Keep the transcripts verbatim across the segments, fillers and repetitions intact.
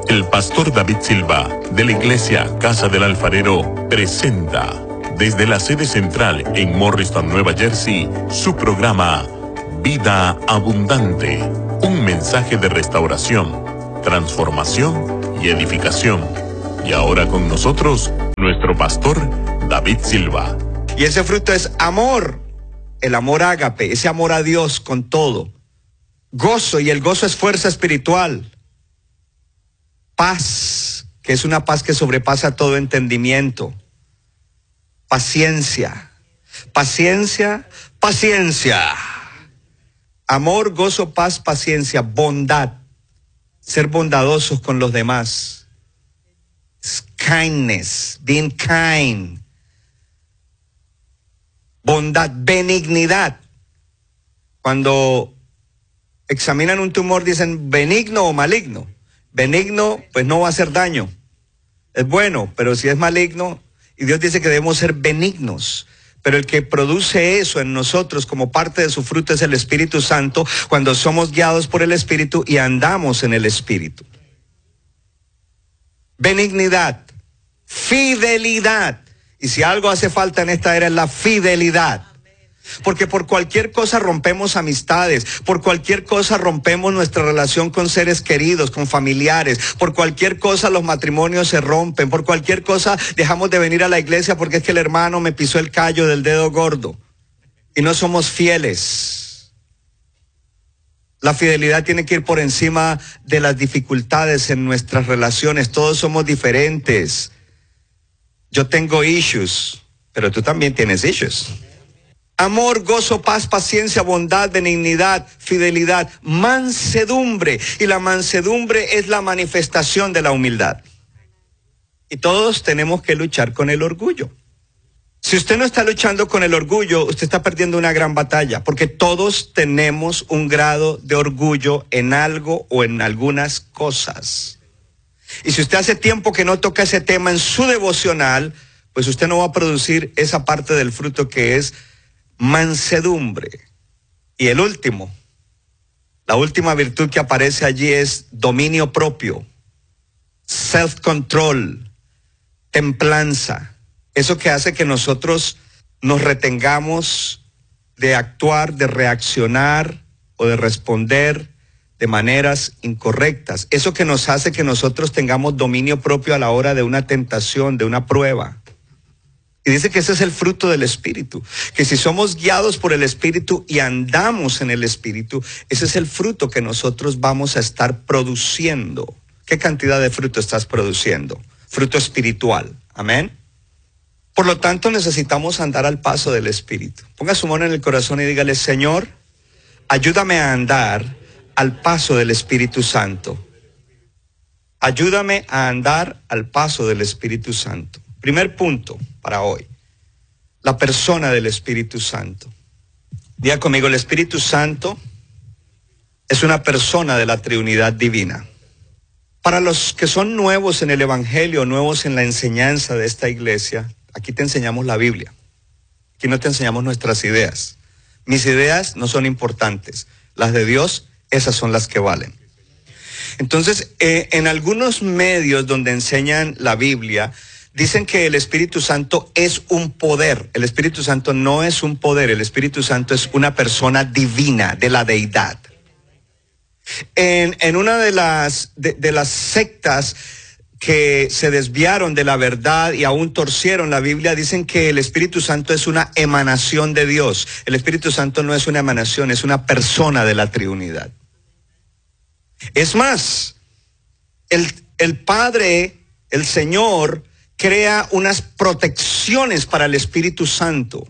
El pastor David Silva, de la iglesia Casa del Alfarero, presenta desde la sede central en Morristown, Nueva Jersey, su programa Vida Abundante, un mensaje de restauración, transformación y edificación. Y ahora con nosotros, nuestro pastor David Silva. Y ese fruto es amor, el amor ágape, ese amor a Dios con todo. Gozo, y el gozo es fuerza espiritual. Paz, que es una paz que sobrepasa todo entendimiento. Paciencia, paciencia, paciencia. Amor, gozo, paz, paciencia, bondad. Ser bondadosos con los demás. Kindness, being kind. Bondad, benignidad. Cuando examinan un tumor dicen benigno o maligno. Benigno, pues no va a hacer daño. Es bueno, pero si es maligno, y Dios dice que debemos ser benignos. Pero el que produce eso en nosotros como parte de su fruto es el Espíritu Santo, cuando somos guiados por el Espíritu y andamos en el Espíritu. Benignidad, fidelidad. Y si algo hace falta en esta era es la fidelidad. Porque por cualquier cosa rompemos amistades, por cualquier cosa rompemos nuestra relación con seres queridos, con familiares, por cualquier cosa los matrimonios se rompen, por cualquier cosa dejamos de venir a la iglesia porque es que el hermano me pisó el callo del dedo gordo y no somos fieles. La fidelidad tiene que ir por encima de las dificultades en nuestras relaciones. Todos somos diferentes. Yo tengo issues, pero tú también tienes issues. Amor, gozo, paz, paciencia, bondad, benignidad, fidelidad, mansedumbre. Y la mansedumbre es la manifestación de la humildad. Y todos tenemos que luchar con el orgullo. Si usted no está luchando con el orgullo, usted está perdiendo una gran batalla, porque todos tenemos un grado de orgullo en algo o en algunas cosas. Y si usted hace tiempo que no toca ese tema en su devocional, pues usted no va a producir esa parte del fruto que es mansedumbre. Y el último, la última virtud que aparece allí es dominio propio, self-control, templanza. Eso que hace que nosotros nos retengamos de actuar, de reaccionar o de responder de maneras incorrectas. Eso que nos hace que nosotros tengamos dominio propio a la hora de una tentación, de una prueba. Y dice que ese es el fruto del Espíritu, que si somos guiados por el Espíritu y andamos en el Espíritu, ese es el fruto que nosotros vamos a estar produciendo. ¿Qué cantidad de fruto estás produciendo? Fruto espiritual. Amén. Por lo tanto, necesitamos andar al paso del Espíritu. Ponga su mano en el corazón y dígale: Señor, ayúdame a andar al paso del Espíritu Santo. Ayúdame a andar al paso del Espíritu Santo. Primer punto para hoy, la persona del Espíritu Santo. Diga conmigo: el Espíritu Santo es una persona de la Trinidad divina. Para los que son nuevos en el Evangelio, nuevos en la enseñanza de esta iglesia, aquí te enseñamos la Biblia. Aquí no te enseñamos nuestras ideas. Mis ideas no son importantes. Las de Dios, esas son las que valen. Entonces, eh, en algunos medios donde enseñan la Biblia, dicen que el Espíritu Santo es un poder. El Espíritu Santo no es un poder. El Espíritu Santo es una persona divina, de la deidad. En, en una de las, de, de las sectas que se desviaron de la verdad y aún torcieron la Biblia, dicen que el Espíritu Santo es una emanación de Dios. El Espíritu Santo no es una emanación, es una persona de la Trinidad. Es más, el, el Padre, el Señor, crea unas protecciones para el Espíritu Santo.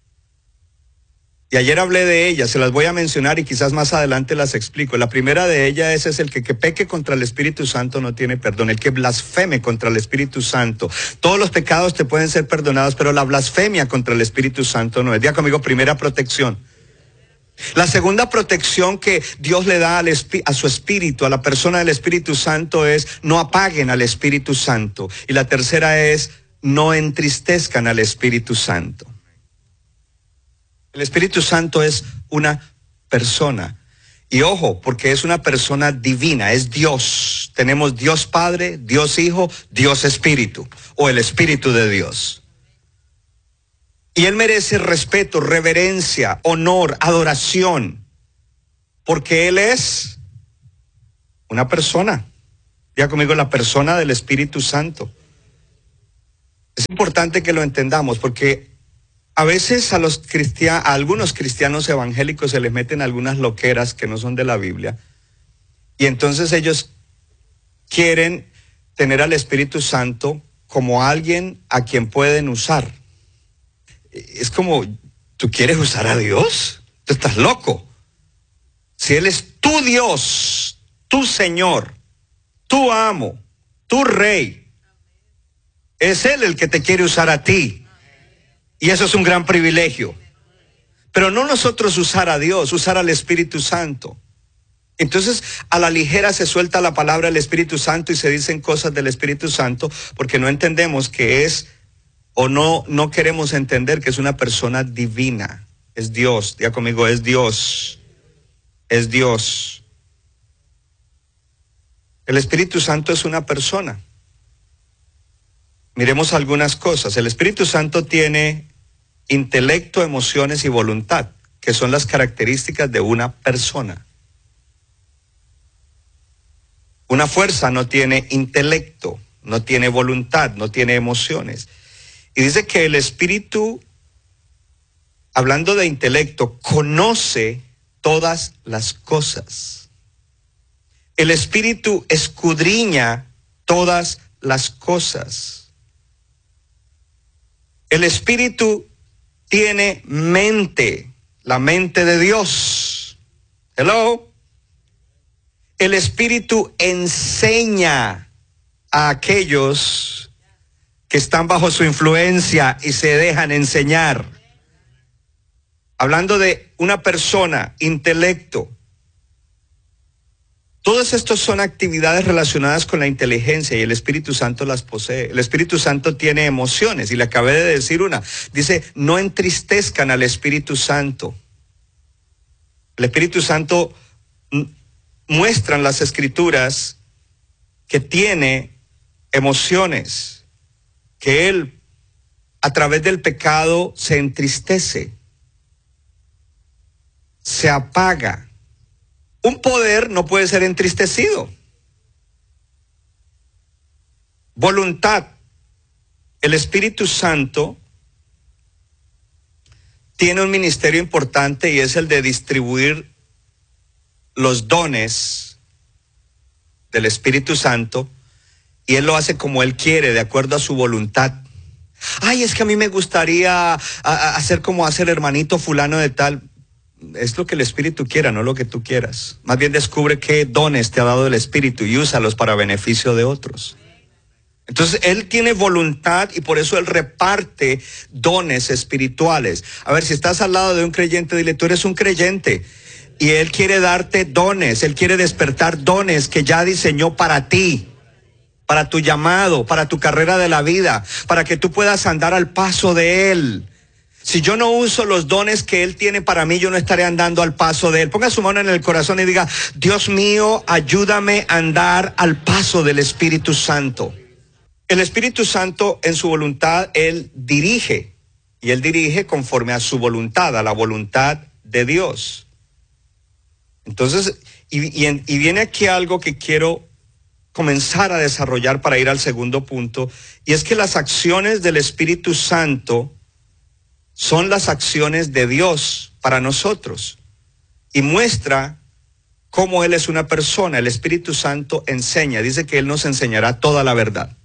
Y ayer hablé de ellas, se las voy a mencionar y quizás más adelante las explico. La primera de ellas es, es el que, que peque contra el Espíritu Santo no tiene perdón, el que blasfeme contra el Espíritu Santo. Todos los pecados te pueden ser perdonados, pero la blasfemia contra el Espíritu Santo no es. Diga conmigo: primera protección. La segunda protección que Dios le da al espi- a su Espíritu, a la persona del Espíritu Santo, es: no apaguen al Espíritu Santo. Y la tercera es: no entristezcan al Espíritu Santo. El Espíritu Santo es una persona. Y ojo, porque es una persona divina, es Dios. Tenemos Dios Padre, Dios Hijo, Dios Espíritu, o el Espíritu de Dios. Y Él merece respeto, reverencia, honor, adoración, porque Él es una persona. Diga conmigo, la persona del Espíritu Santo. Es importante que lo entendamos, porque a veces a los cristianos, a algunos cristianos evangélicos se les meten algunas loqueras que no son de la Biblia, y entonces ellos quieren tener al Espíritu Santo como alguien a quien pueden usar. Es como, ¿tú quieres usar a Dios? Tú estás loco. Si Él es tu Dios, tu Señor, tu amo, tu Rey, es Él el que te quiere usar a ti. Y eso es un gran privilegio. Pero no nosotros usar a Dios, usar al Espíritu Santo. Entonces, a la ligera se suelta la palabra del Espíritu Santo y se dicen cosas del Espíritu Santo porque no entendemos que es, o no, no queremos entender que es una persona divina. Es Dios. Diga conmigo, es Dios. Es Dios. El Espíritu Santo es una persona. Miremos algunas cosas. El Espíritu Santo tiene intelecto, emociones y voluntad, que son las características de una persona. Una fuerza no tiene intelecto, no tiene voluntad, no tiene emociones. Y dice que el Espíritu, hablando de intelecto, conoce todas las cosas. El Espíritu escudriña todas las cosas. El Espíritu tiene mente, la mente de Dios. Hello. El Espíritu enseña a aquellos que están bajo su influencia y se dejan enseñar. Hablando de una persona, intelecto. Todos estos son actividades relacionadas con la inteligencia y el Espíritu Santo las posee. El Espíritu Santo tiene emociones y le acabé de decir una. Dice, no entristezcan al Espíritu Santo. El Espíritu Santo muestra en las Escrituras que tiene emociones, que Él a través del pecado se entristece, se apaga. Un poder no puede ser entristecido. Voluntad. El Espíritu Santo tiene un ministerio importante y es el de distribuir los dones del Espíritu Santo, y Él lo hace como Él quiere, de acuerdo a su voluntad. Ay, es que a mí me gustaría a, a hacer como hace el hermanito fulano de tal. Es lo que el Espíritu quiera, no lo que tú quieras. Más bien descubre qué dones te ha dado el Espíritu y úsalos para beneficio de otros. Entonces, Él tiene voluntad y por eso Él reparte dones espirituales. A ver, si estás al lado de un creyente, dile, tú eres un creyente. Y Él quiere darte dones, Él quiere despertar dones que ya diseñó para ti, para tu llamado, para tu carrera de la vida, para que tú puedas andar al paso de Él. Si yo no uso los dones que Él tiene para mí, yo no estaré andando al paso de Él. Ponga su mano en el corazón y diga, Dios mío, ayúdame a andar al paso del Espíritu Santo. El Espíritu Santo en su voluntad, Él dirige, y Él dirige conforme a su voluntad, a la voluntad de Dios. Entonces, y, y, y viene aquí algo que quiero comenzar a desarrollar para ir al segundo punto, y es que las acciones del Espíritu Santo son las acciones de Dios para nosotros, y muestra cómo Él es una persona. El Espíritu Santo enseña, dice que Él nos enseñará toda la verdad.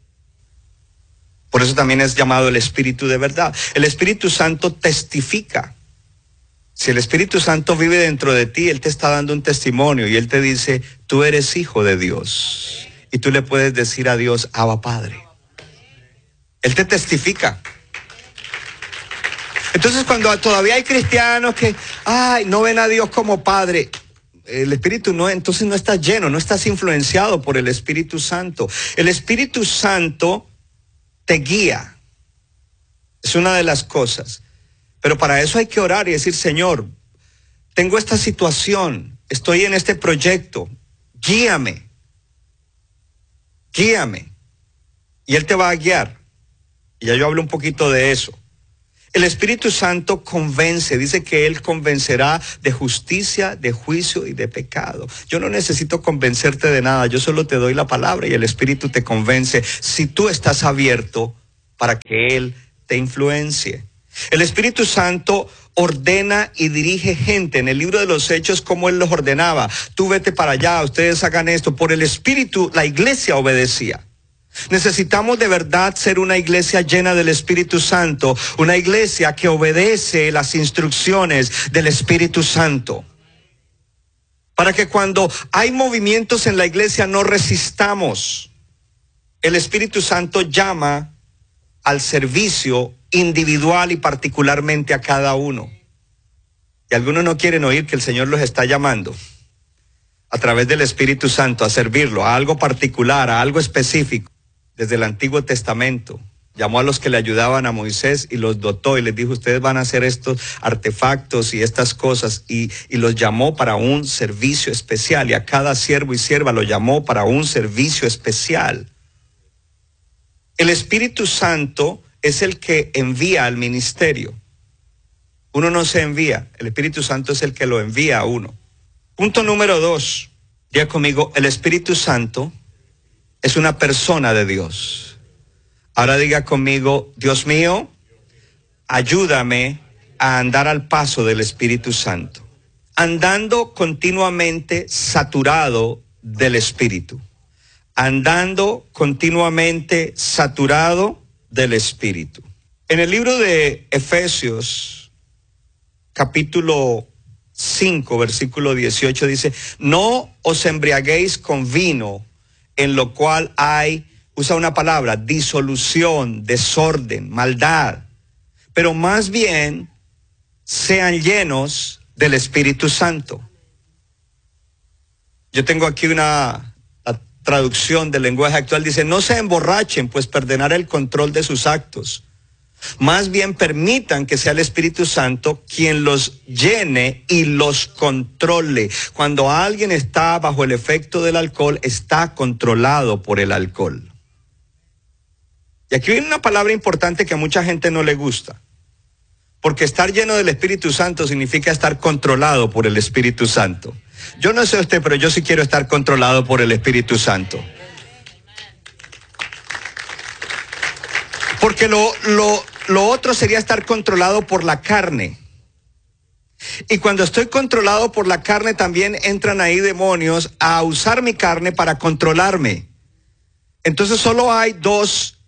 Por eso también es llamado el Espíritu de verdad. El Espíritu Santo testifica. Si el Espíritu Santo vive dentro de ti, Él te está dando un testimonio y Él te dice, tú eres hijo de Dios. Y tú le puedes decir a Dios, Abba Padre. Él te testifica. Entonces, cuando todavía hay cristianos que, ay, no ven a Dios como Padre, el Espíritu no, entonces no estás lleno, no estás influenciado por el Espíritu Santo. El Espíritu Santo te guía. Es una de las cosas. Pero para eso hay que orar y decir, Señor, tengo esta situación, estoy en este proyecto, guíame. guíame. Y Él te va a guiar. Y ya yo hablo un poquito de eso. El Espíritu Santo convence, dice que Él convencerá de justicia, de juicio y de pecado. Yo no necesito convencerte de nada, yo solo te doy la palabra y el Espíritu te convence si tú estás abierto para que Él te influencie. El Espíritu Santo ordena y dirige gente. En el libro de los Hechos, como Él los ordenaba. Tú vete para allá, ustedes hagan esto. Por el Espíritu, la iglesia obedecía. Necesitamos de verdad ser una iglesia llena del Espíritu Santo, una iglesia que obedece las instrucciones del Espíritu Santo. Para que cuando hay movimientos en la iglesia no resistamos. El Espíritu Santo llama al servicio individual y particularmente a cada uno. Y algunos no quieren oír que el Señor los está llamando a través del Espíritu Santo a servirlo, a algo particular, a algo específico. Desde el Antiguo Testamento llamó a los que le ayudaban a Moisés y los dotó y les dijo, ustedes van a hacer estos artefactos y estas cosas, y, y los llamó para un servicio especial, y a cada siervo y sierva lo llamó para un servicio especial. El Espíritu Santo es el que envía al ministerio. Uno no se envía, el Espíritu Santo es el que lo envía a uno. Punto número dos, diga conmigo, el Espíritu Santo es una persona de Dios. Ahora diga conmigo, Dios mío, ayúdame a andar al paso del Espíritu Santo, andando continuamente saturado del Espíritu, andando continuamente saturado del Espíritu. En el libro de Efesios, capítulo cinco, versículo dieciocho, dice, no os embriaguéis con vino, en lo cual hay, usa una palabra, disolución, desorden, maldad, pero más bien sean llenos del Espíritu Santo. Yo tengo aquí una la traducción del lenguaje actual, dice, no se emborrachen, pues perderán el control de sus actos. Más bien permitan que sea el Espíritu Santo quien los llene y los controle. Cuando alguien está bajo el efecto del alcohol, está controlado por el alcohol. Y aquí viene una palabra importante que a mucha gente no le gusta. Porque estar lleno del Espíritu Santo significa estar controlado por el Espíritu Santo. Yo no sé usted, pero yo sí quiero estar controlado por el Espíritu Santo. Porque lo, lo, lo otro sería estar controlado por la carne. Y cuando estoy controlado por la carne, también entran ahí demonios a usar mi carne para controlarme. Entonces solo hay dos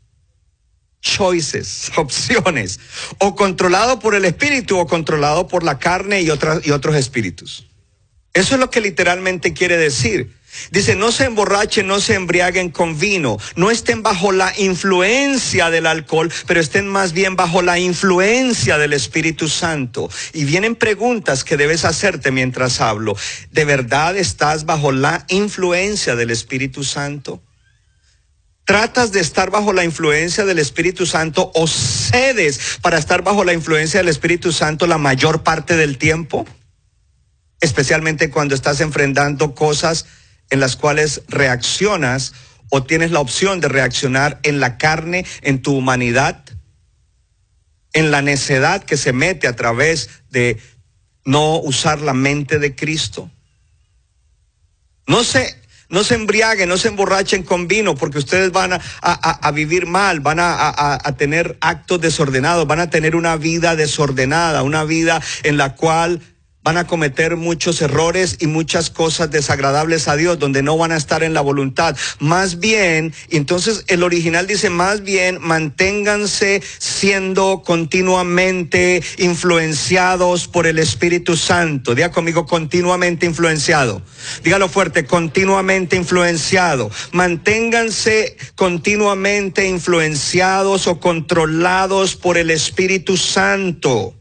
choices, opciones. O controlado por el espíritu o controlado por la carne y, otras, y otros espíritus. Eso es lo que literalmente quiere decir. Dice, no se emborrachen, no se embriaguen con vino, no estén bajo la influencia del alcohol, pero estén más bien bajo la influencia del Espíritu Santo. Y vienen preguntas que debes hacerte mientras hablo. ¿De verdad estás bajo la influencia del Espíritu Santo? ¿Tratas de estar bajo la influencia del Espíritu Santo o cedes para estar bajo la influencia del Espíritu Santo la mayor parte del tiempo? Especialmente cuando estás enfrentando cosas en las cuales reaccionas o tienes la opción de reaccionar en la carne, en tu humanidad, en la necedad que se mete a través de no usar la mente de Cristo. No se, no se embriaguen, no se emborrachen con vino, porque ustedes van a, a, a vivir mal, van a, a, a tener actos desordenados, van a tener una vida desordenada, una vida en la cual van a cometer muchos errores y muchas cosas desagradables a Dios, donde no van a estar en la voluntad. Más bien, entonces el original dice, más bien manténganse siendo continuamente influenciados por el Espíritu Santo. Diga conmigo, continuamente influenciado. Dígalo fuerte, continuamente influenciado. Manténganse continuamente influenciados o controlados por el Espíritu Santo.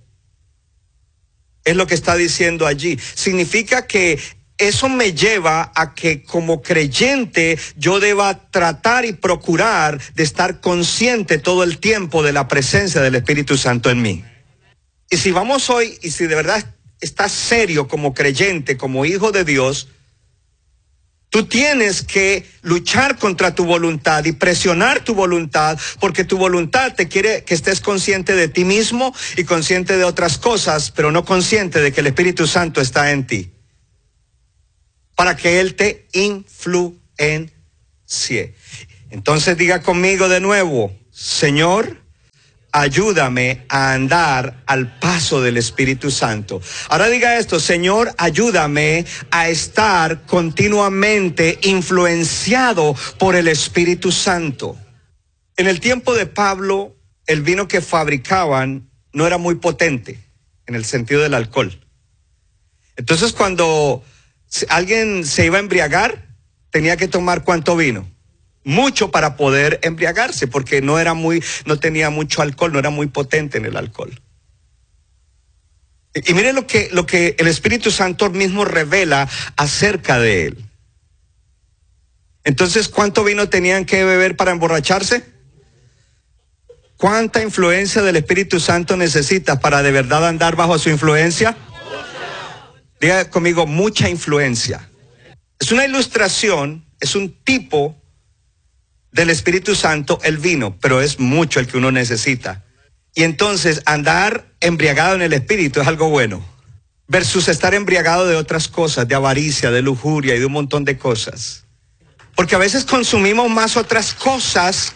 Es lo que está diciendo allí. Significa que eso me lleva a que como creyente yo deba tratar y procurar de estar consciente todo el tiempo de la presencia del Espíritu Santo en mí. Y si vamos hoy, y si de verdad estás serio como creyente, como hijo de Dios, Tú tienes que luchar contra tu voluntad y presionar tu voluntad, porque tu voluntad te quiere que estés consciente de ti mismo y consciente de otras cosas, pero no consciente de que el Espíritu Santo está en ti, para que Él te influencie. Entonces diga conmigo de nuevo: Señor, ayúdame a andar al paso del Espíritu Santo. Ahora diga esto: Señor, ayúdame a estar continuamente influenciado por el Espíritu Santo. En el tiempo de Pablo, el vino que fabricaban no era muy potente en el sentido del alcohol. Entonces, cuando alguien se iba a embriagar, tenía que tomar ¿cuánto vino? Mucho, para poder embriagarse, porque no era muy, no tenía mucho alcohol, no era muy potente en el alcohol. Y, y miren lo que, lo que el Espíritu Santo mismo revela acerca de él. Entonces, ¿cuánto vino tenían que beber para emborracharse? ¿Cuánta influencia del Espíritu Santo necesitas para de verdad andar bajo su influencia? Diga conmigo: mucha influencia. Es una ilustración, es un tipo del Espíritu Santo, el vino, pero es mucho el que uno necesita. Y entonces andar embriagado en el Espíritu es algo bueno, versus estar embriagado de otras cosas, de avaricia, de lujuria y de un montón de cosas. Porque a veces consumimos más otras cosas.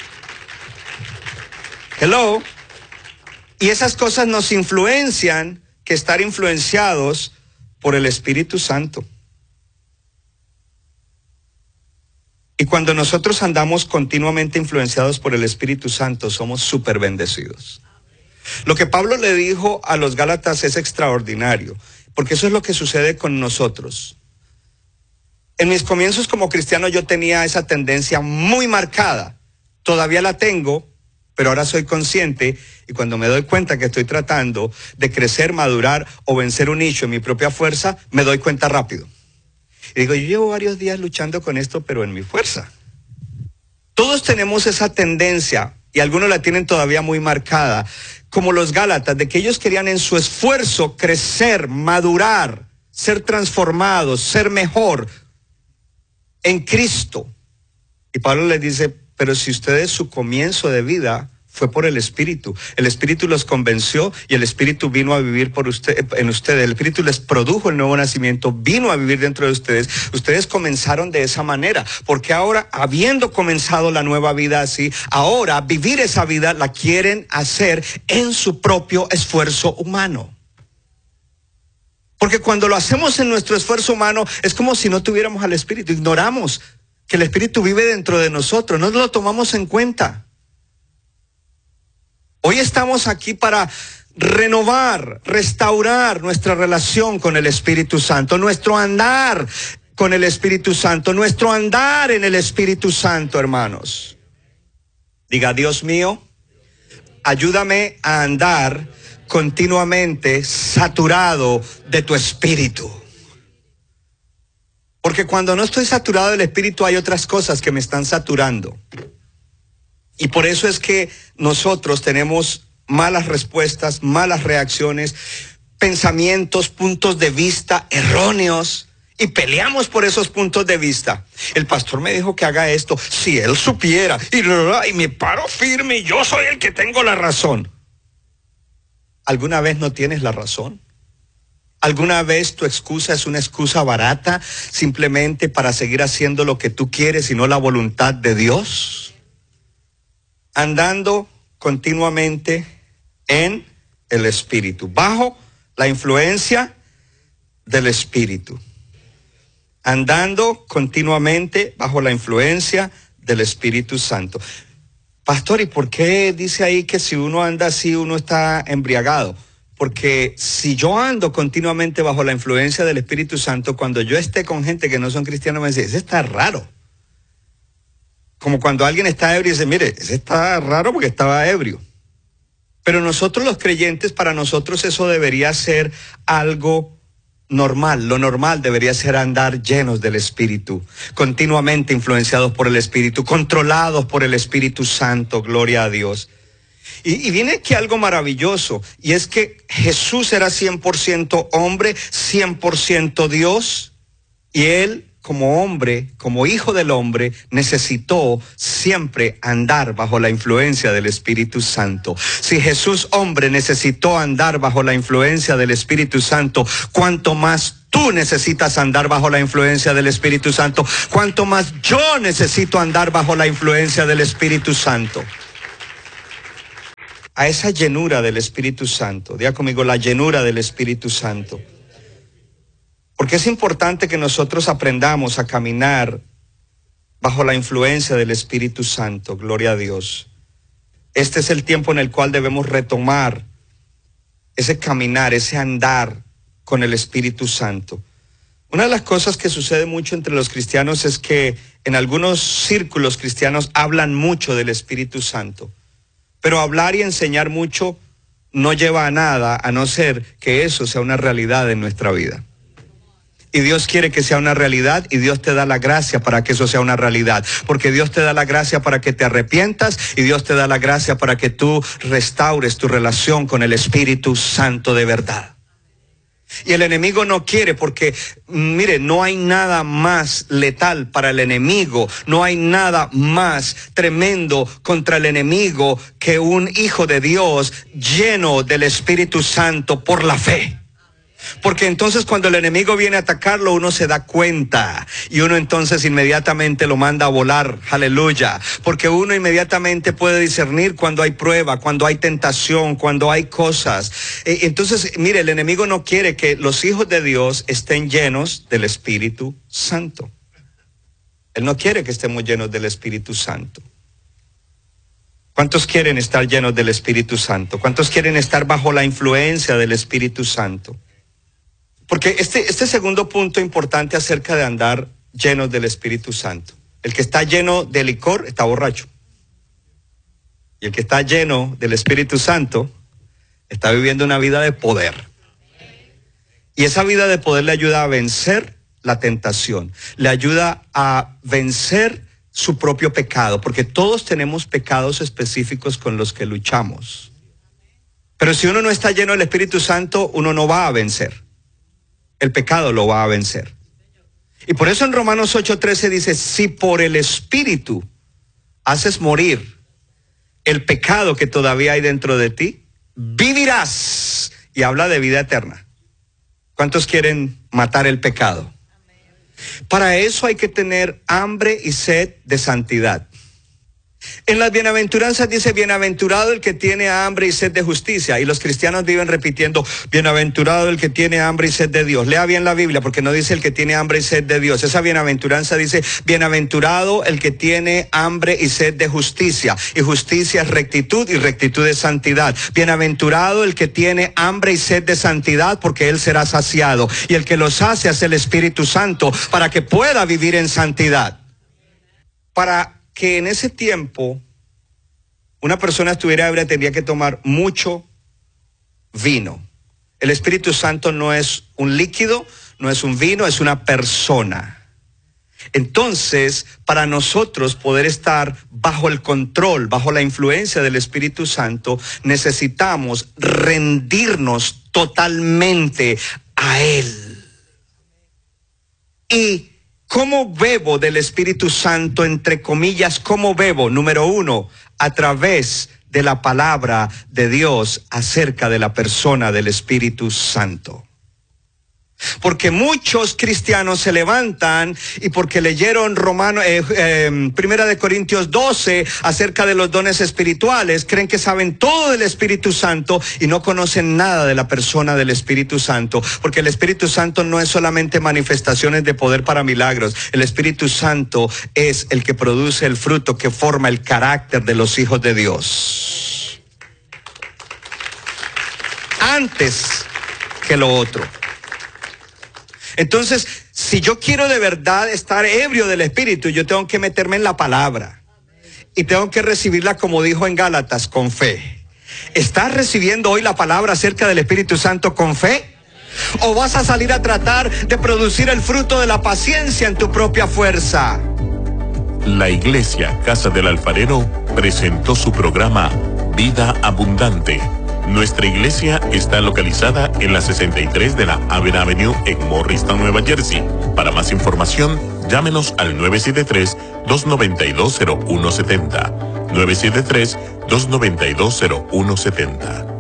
Hello. Y esas cosas nos influencian que estar influenciados por el Espíritu Santo. Y cuando nosotros andamos continuamente influenciados por el Espíritu Santo, somos súper bendecidos. Lo que Pablo le dijo a los Gálatas es extraordinario, porque eso es lo que sucede con nosotros. En mis comienzos como cristiano yo tenía esa tendencia muy marcada. Todavía la tengo, pero ahora soy consciente, y cuando me doy cuenta que estoy tratando de crecer, madurar o vencer un nicho en mi propia fuerza, me doy cuenta rápido. Y digo, yo llevo varios días luchando con esto, pero en mi fuerza. Todos tenemos esa tendencia, y algunos la tienen todavía muy marcada, como los Gálatas, de que ellos querían en su esfuerzo crecer, madurar, ser transformados, ser mejor en Cristo. Y Pablo les dice: pero si ustedes, su comienzo de vida fue por el Espíritu, el Espíritu los convenció y el Espíritu vino a vivir por usted, en ustedes, el Espíritu les produjo el nuevo nacimiento, vino a vivir dentro de ustedes, ustedes comenzaron de esa manera, porque ahora, habiendo comenzado la nueva vida así, ahora vivir esa vida la quieren hacer en su propio esfuerzo humano. Porque cuando lo hacemos en nuestro esfuerzo humano, es como si no tuviéramos al Espíritu, ignoramos que el Espíritu vive dentro de nosotros, no lo tomamos en cuenta. Hoy estamos aquí para renovar, restaurar nuestra relación con el Espíritu Santo, nuestro andar con el Espíritu Santo, nuestro andar en el Espíritu Santo, hermanos. Diga: Dios mío, ayúdame a andar continuamente saturado de tu Espíritu. Porque cuando no estoy saturado del Espíritu, hay otras cosas que me están saturando. Y por eso es que nosotros tenemos malas respuestas, malas reacciones, pensamientos, puntos de vista erróneos, y peleamos por esos puntos de vista. El pastor me dijo que haga esto, si él supiera, y, y me paro firme, y yo soy el que tengo la razón. ¿Alguna vez no tienes la razón? ¿Alguna vez tu excusa es una excusa barata, simplemente para seguir haciendo lo que tú quieres y no la voluntad de Dios? Andando continuamente en el Espíritu, bajo la influencia del Espíritu. Andando continuamente bajo la influencia del Espíritu Santo. Pastor, ¿y por qué dice ahí que si uno anda así, uno está embriagado? Porque si yo ando continuamente bajo la influencia del Espíritu Santo, cuando yo esté con gente que no son cristianos, me dice: ese está raro. Como cuando alguien está ebrio y dice: mire, ese está raro porque estaba ebrio. Pero nosotros los creyentes, para nosotros eso debería ser algo normal. Lo normal debería ser andar llenos del Espíritu, continuamente influenciados por el Espíritu, controlados por el Espíritu Santo, gloria a Dios. Y, y viene aquí algo maravilloso, y es que Jesús era cien por ciento hombre, cien por ciento Dios, y Él como hombre, como hijo del hombre, necesitó siempre andar bajo la influencia del Espíritu Santo. Si Jesús, hombre, necesitó andar bajo la influencia del Espíritu Santo, ¿cuánto más tú necesitas andar bajo la influencia del Espíritu Santo? ¿Cuánto más yo necesito andar bajo la influencia del Espíritu Santo? A esa llenura del Espíritu Santo, diga conmigo, la llenura del Espíritu Santo. Porque es importante que nosotros aprendamos a caminar bajo la influencia del Espíritu Santo, gloria a Dios. Este es el tiempo en el cual debemos retomar ese caminar, ese andar con el Espíritu Santo. Una de las cosas que sucede mucho entre los cristianos es que en algunos círculos cristianos hablan mucho del Espíritu Santo. Pero hablar y enseñar mucho no lleva a nada, a no ser que eso sea una realidad en nuestra vida. Y Dios quiere que sea una realidad, y Dios te da la gracia para que eso sea una realidad. Porque Dios te da la gracia para que te arrepientas, y Dios te da la gracia para que tú restaures tu relación con el Espíritu Santo de verdad. Y el enemigo no quiere, porque, mire, no hay nada más letal para el enemigo, no hay nada más tremendo contra el enemigo que un hijo de Dios lleno del Espíritu Santo por la fe. Porque entonces cuando el enemigo viene a atacarlo, uno se da cuenta y uno entonces inmediatamente lo manda a volar, aleluya. Porque uno inmediatamente puede discernir cuando hay prueba, cuando hay tentación, cuando hay cosas. Entonces, mire, el enemigo no quiere que los hijos de Dios estén llenos del Espíritu Santo. Él no quiere que estemos llenos del Espíritu Santo. ¿Cuántos quieren estar llenos del Espíritu Santo? ¿Cuántos quieren estar bajo la influencia del Espíritu Santo? Porque este, este segundo punto importante acerca de andar llenos del Espíritu Santo. El que está lleno de licor está borracho. Y el que está lleno del Espíritu Santo está viviendo una vida de poder. Y esa vida de poder le ayuda a vencer la tentación. Le ayuda a vencer su propio pecado. Porque todos tenemos pecados específicos con los que luchamos. Pero si uno no está lleno del Espíritu Santo, uno no va a vencer. El pecado lo va a vencer. Y por eso en Romanos ocho trece dice, si por el Espíritu haces morir el pecado que todavía hay dentro de ti, vivirás. Y habla de vida eterna. ¿Cuántos quieren matar el pecado? Para eso hay que tener hambre y sed de santidad. En las bienaventuranzas dice, bienaventurado el que tiene hambre y sed de justicia. Y los cristianos viven repitiendo, bienaventurado el que tiene hambre y sed de Dios. Lea bien la Biblia, porque no dice el que tiene hambre y sed de Dios. Esa bienaventuranza dice, bienaventurado el que tiene hambre y sed de justicia. Y justicia es rectitud, y rectitud es santidad. Bienaventurado el que tiene hambre y sed de santidad, porque él será saciado. Y el que lo sacia es el Espíritu Santo, para que pueda vivir en santidad. Para que en ese tiempo una persona estuviera ebria, tendría que tomar mucho vino. El Espíritu Santo no es un líquido, no es un vino, es una persona. Entonces, para nosotros poder estar bajo el control, bajo la influencia del Espíritu Santo, necesitamos rendirnos totalmente a Él. Y ¿cómo bebo del Espíritu Santo? Entre comillas, ¿cómo bebo? Número uno, a través de la palabra de Dios acerca de la persona del Espíritu Santo. Porque muchos cristianos se levantan y porque leyeron Romano, eh, eh, Primera de Corintios doce acerca de los dones espirituales, creen que saben todo del Espíritu Santo y no conocen nada de la persona del Espíritu Santo. Porque el Espíritu Santo no es solamente manifestaciones de poder para milagros. El Espíritu Santo es el que produce el fruto que forma el carácter de los hijos de Dios. Antes que lo otro. Entonces, si yo quiero de verdad estar ebrio del Espíritu, yo tengo que meterme en la palabra. Y tengo que recibirla, como dijo en Gálatas, con fe. ¿Estás recibiendo hoy la palabra acerca del Espíritu Santo con fe? ¿O vas a salir a tratar de producir el fruto de la paciencia en tu propia fuerza? La Iglesia Casa del Alfarero presentó su programa Vida Abundante. Nuestra iglesia está localizada en la sesenta y tres de la Avenue en Morristown, Nueva Jersey. Para más información, llámenos al nueve siete tres, dos nueve dos, cero uno siete cero, nueve siete tres, dos nueve dos, cero uno siete cero.